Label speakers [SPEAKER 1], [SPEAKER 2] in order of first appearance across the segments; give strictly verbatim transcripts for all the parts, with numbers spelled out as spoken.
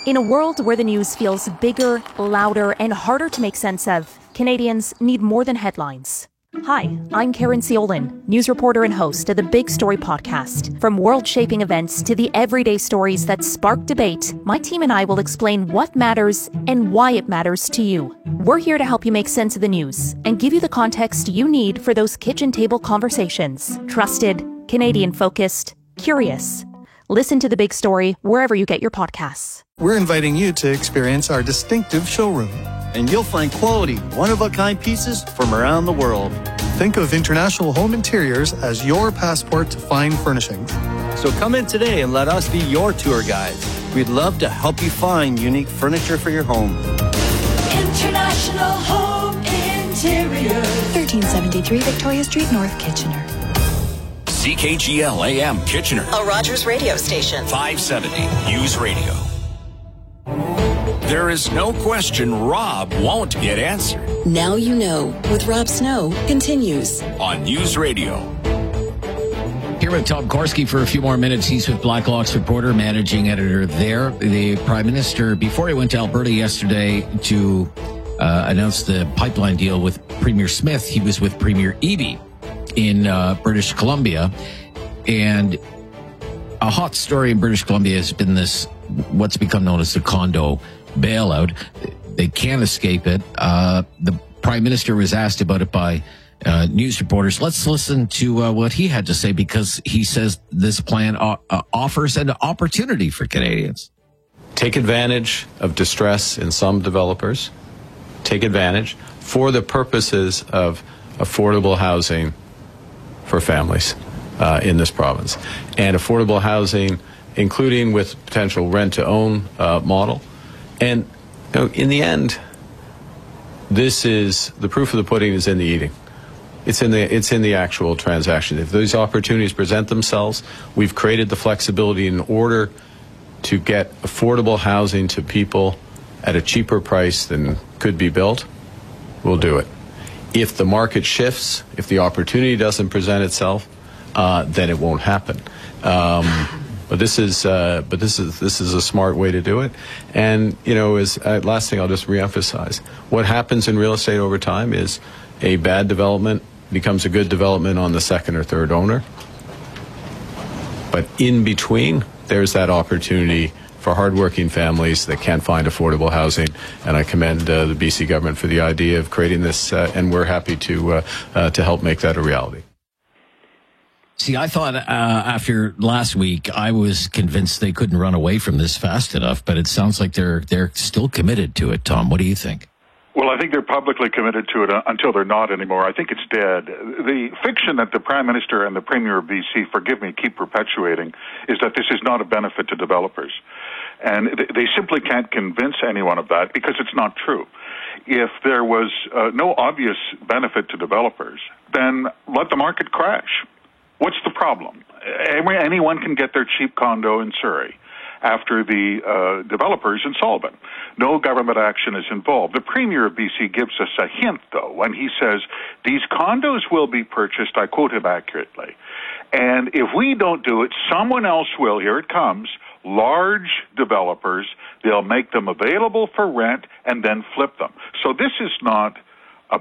[SPEAKER 1] In a world where the news feels bigger, louder, and harder to make sense of, Canadians need more than headlines. Hi, I'm Karen Ciolin, news reporter and host of the Big Story podcast. From world-shaping events to the everyday stories that spark debate, my team and I will explain what matters and why it matters to you. We're here to help you make sense of the news and give you the context you need for those kitchen table conversations. Trusted, Canadian-focused, curious. Listen to The Big Story wherever you get your podcasts.
[SPEAKER 2] We're inviting you to experience our distinctive showroom.
[SPEAKER 3] And you'll find quality, one-of-a-kind pieces from around the world.
[SPEAKER 2] Think of International Home Interiors as your passport to fine furnishings.
[SPEAKER 3] So come in today and let us be your tour guides. We'd love to help you find unique furniture for your home.
[SPEAKER 4] International Home Interiors.
[SPEAKER 5] thirteen seventy-three Victoria Street, North Kitchener.
[SPEAKER 6] C K G L A M Kitchener.
[SPEAKER 7] A Rogers radio station.
[SPEAKER 6] five seventy News Radio. There is no question Rob won't get answered.
[SPEAKER 7] Now you know with Rob Snow continues
[SPEAKER 6] on News Radio.
[SPEAKER 8] Here with Tom Korski for a few more minutes. He's with Blacklock's reporter, managing editor there. The Prime Minister, before he went to Alberta yesterday to uh, announce the pipeline deal with Premier Smith, he was with Premier Eby in uh, British Columbia. And a hot story in British Columbia has been this, what's become known as the condo bailout. They can't escape it. Uh, the Prime Minister was asked about it by uh, news reporters. Let's listen to uh, what he had to say, because he says this plan uh, uh, offers an opportunity for Canadians.
[SPEAKER 9] Take advantage of distress in some developers. Take advantage for the purposes of affordable housing for families uh, in this province. And affordable housing, including with potential rent-to-own uh, model. And you know, in the end, this is, the proof of the pudding is in the eating. It's in the, it's in the actual transaction. If those opportunities present themselves, we've created the flexibility in order to get affordable housing to people at a cheaper price than could be built. We'll do it. If the market shifts, if the opportunity doesn't present itself, uh, then it won't happen. Um, But this is, uh, but this is this is a smart way to do it. And you know, as uh, last thing, I'll just reemphasize: what happens in real estate over time is a bad development becomes a good development on the second or third owner. But in between, there's that opportunity for hardworking families that can't find affordable housing. And I commend uh, the B C government for the idea of creating this, uh, and we're happy to uh, uh, to help make that a reality.
[SPEAKER 8] See, I thought uh, after last week, I was convinced they couldn't run away from this fast enough, but it sounds like they're they're still committed to it. Tom, what do you think?
[SPEAKER 10] Well, I think they're publicly committed to it uh, until they're not anymore. I think it's dead. The fiction that the Prime Minister and the Premier of B C, forgive me, keep perpetuating is that this is not a benefit to developers. And th- they simply can't convince anyone of that because it's not true. If there was uh, no obvious benefit to developers, then let the market crash. What's the problem? Anyone can get their cheap condo in Surrey after the uh, developer is insolvent. No government action is involved. The Premier of B C gives us a hint, though, when he says, these condos will be purchased, I quote him accurately, and if we don't do it, someone else will. Here it comes. Large developers, they'll make them available for rent and then flip them. So this is not Uh,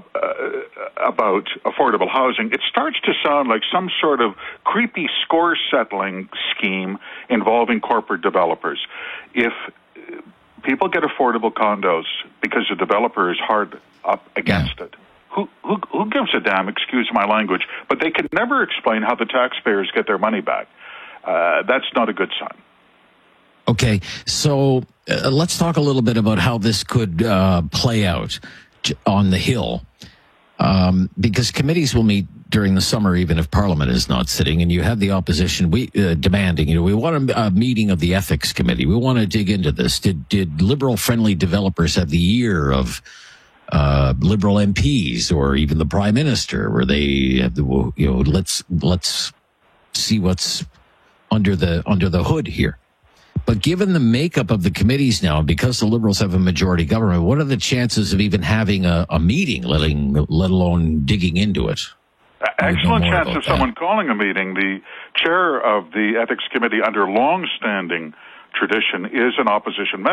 [SPEAKER 10] about affordable housing. It starts to sound like some sort of creepy score-settling scheme involving corporate developers. If people get affordable condos because the developer is hard up against yeah. it, who, who who gives a damn, excuse my language, but they can never explain how the taxpayers get their money back. Uh, that's not a good sign.
[SPEAKER 8] Okay, so uh, let's talk a little bit about how this could uh, play out on the Hill, um, because committees will meet during the summer, even if Parliament is not sitting, and you have the opposition we uh, demanding, you know, we want a, a meeting of the Ethics Committee. We want to dig into this. Did did liberal-friendly developers have the ear of uh, liberal M Ps or even the Prime Minister, where they have the, you know, let's let's see what's under the under the hood here? But given the makeup of the committees now, because the Liberals have a majority government, what are the chances of even having a, a meeting, letting, let alone digging into it?
[SPEAKER 10] Excellent chance of someone that. calling a meeting. The chair of the Ethics Committee, under long-standing tradition, is an opposition member.